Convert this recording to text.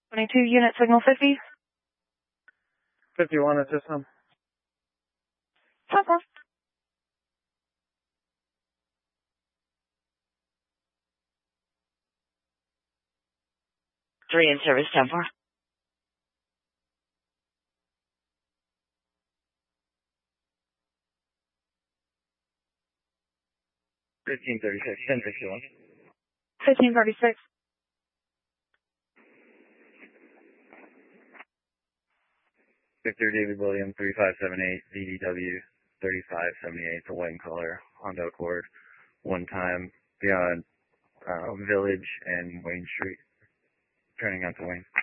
22 unit signal 50. 51 at system. Sounds 3 in service, 10-4. 1536, 1061. 1536. Victor David William 3578 VDW 3578, the white in color, Honda Accord, one time beyond Village and Wayne Street, turning onto Wayne.